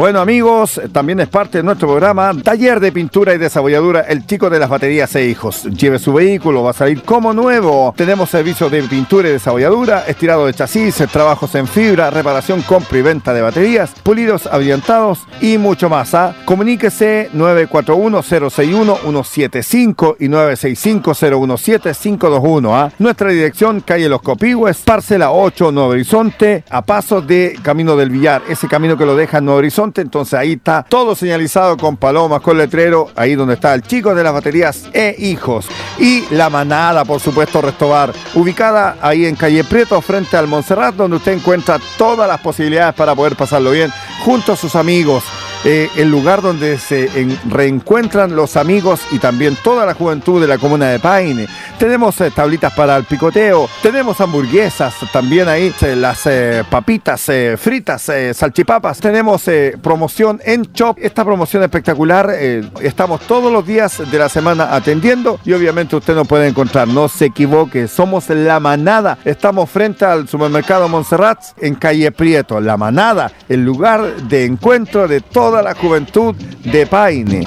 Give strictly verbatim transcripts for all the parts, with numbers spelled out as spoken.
Bueno, amigos, también es parte de nuestro programa Taller de Pintura y Desabolladura El Chico de las Baterías e Hijos. Lleve su vehículo, va a salir como nuevo. Tenemos servicios de pintura y desabolladura, estirado de chasis, trabajos en fibra, reparación, compra y venta de baterías, pulidos, abrillantados y mucho más. ¿ah? Comuníquese nueve cuatro uno, cero seis uno, uno siete cinco y nueve seis cinco, cero uno siete, cinco dos uno. ¿ah? Nuestra dirección, calle Los Copihue, parcela ocho, Nuevo Horizonte, a pasos de Camino del Villar. Ese camino que lo deja en Nuevo Horizonte. Entonces ahí está todo señalizado con palomas, con letrero, ahí donde está el Chico de las Baterías e Hijos. Y La Manada, por supuesto, Restobar, ubicada ahí en calle Prieto, frente al Montserrat, donde usted encuentra todas las posibilidades para poder pasarlo bien junto a sus amigos. Eh, el lugar donde se en, reencuentran los amigos y también toda la juventud de la comuna de Paine. Tenemos eh, tablitas para el picoteo, tenemos hamburguesas, también ahí eh, las eh, papitas eh, fritas, eh, salchipapas. Tenemos eh, promoción en Chop, esta promoción espectacular. Eh, estamos todos los días de la semana atendiendo y obviamente usted nos puede encontrar, no se equivoque, somos La Manada. Estamos frente al supermercado Montserrat en calle Prieto. La Manada, el lugar de encuentro de todos toda la juventud de Paine.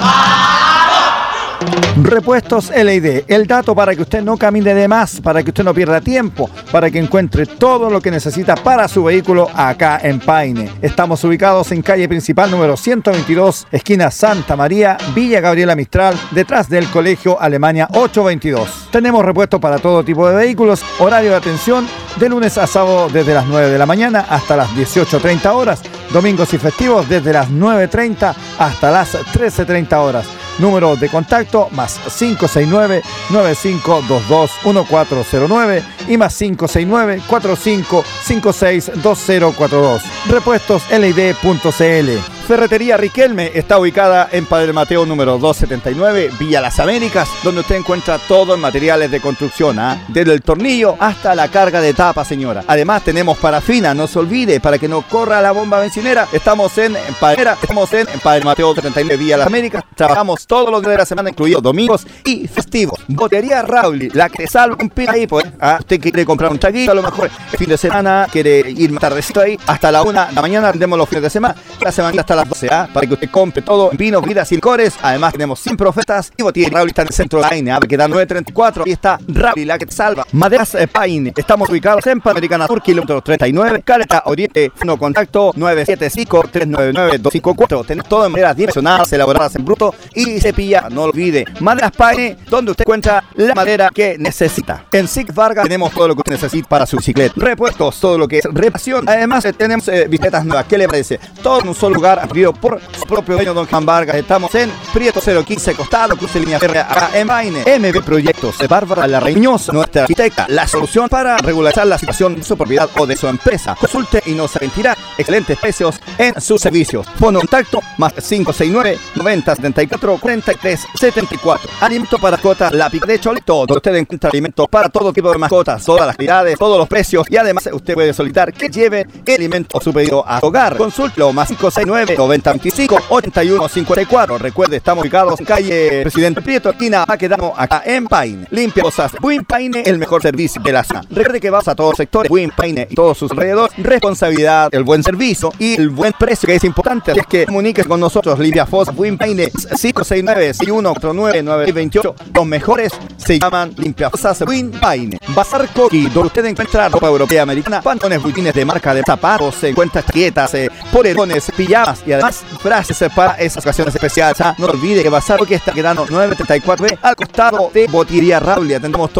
Repuestos L I D, el dato para que usted no camine de más, para que usted no pierda tiempo, para que encuentre todo lo que necesita para su vehículo acá en Paine. Estamos ubicados en calle principal número ciento veintidós, esquina Santa María, Villa Gabriela Mistral, detrás del Colegio Alemania ochocientos veintidós. Tenemos repuestos para todo tipo de vehículos, horario de atención de lunes a sábado desde las nueve de la mañana hasta las dieciocho treinta horas, domingos y festivos desde las nueve treinta hasta las trece treinta horas. Número de contacto más cinco seis nueve, nueve cinco dos dos, uno cuatro cero nueve y más cinco seis nueve, cuatro cinco cinco seis, dos cero cuatro dos. Repuestos L I D punto C L. Ferretería Riquelme está ubicada en Padre Mateo número doscientos setenta y nueve, Villa Las Américas, donde usted encuentra todo en materiales de construcción, ¿eh? Desde el tornillo hasta la carga de tapa, señora. Además tenemos parafina, no se olvide, para que no corra la bomba bencinera. Estamos en Padre, estamos en Padre Mateo setenta y nueve, Villa Las Américas. Trabajamos todos los días de la semana, incluidos domingos y festivos. Botería Rauli, la que salva un pin ahí, pues. ¿Ah? Usted quiere comprar un traguito, a lo mejor el fin de semana, quiere ir más tardecito ahí, hasta la una de la mañana, atendemos los fines de semana, la semana hasta las doce, ¿ah? Para que usted compre todo en vinos, bebidas y licores. Además tenemos siempre ofertas y Botería Rauli está en el centro de Paine, ¿ah? Queda nueve treinta y cuatro y está Rauli, la que te salva. Maderas eh, Paine, estamos ubicados en Panamericana Sur, kilómetro treinta y nueve, Caleta Oriente, no contacto nueve siete cinco, tres nueve nueve, dos cinco cuatro. Tenemos todo en maderas dimensionadas, elaboradas en bruto y cepilla, no lo olvide. Maderas Paine, donde usted encuentra la madera que necesita. En Sig Vargas tenemos todo lo que usted necesita para su bicicleta. Repuestos, todo lo que es reparación. Además eh, tenemos eh, bicicletas nuevas. ¿Qué le parece? Todo en un solo lugar, atendido por su propio dueño, don Juan Vargas. Estamos en Prieto cero quince, costado, cruce línea férrea, acá en Paine. M B Proyectos, Bárbara La Reñosa, nuestra arquitecta, la solución para regularizar la situación de su propiedad o de su empresa. Consulte y no se arrepentirá. Excelentes precios en sus servicios. Pone contacto más cinco seis nueve, noventa setenta y cuatro, cuarenta y tres setenta y cuatro. Alimento para mascotas, la pica de Cholito, donde usted encuentra alimentos para todo tipo de mascotas, todas las calidades, todos los precios y además usted puede solicitar que lleve el alimento o su pedido a su hogar. Consúltelo más cinco seis nueve, noventa veinticinco, ochenta y uno cincuenta y cuatro. Recuerde, estamos ubicados en calle Presidente Prieto, esquina Baquedano, acá en Paine. Limpia cosas, Win Paine, el mejor servicio de la zona. Recuerde que vas a todos los sectores, Win Paine y todos sus alrededores. Responsabilidad, el buen servicio y el buen precio, que es importante. Así es que comuníquese con nosotros, Limpia Fosas, Win Paine, cinco seis nueve, seis uno cuatro nueve, nueve veintiocho. Los mejores se llaman Limpia Fosas, Win Paine. Bazar Coqui, donde usted encuentra ropa europea, americana, pantalones, botines de marca de zapatos, se encuentra chaquetas, eh, polerones, pijamas y además frases eh, para esas ocasiones especiales. ¿Ah? No olvide que Bazar Coqui está quedando nueve treinta y cuatro B al costado de Botería Rauli. Atendemos todo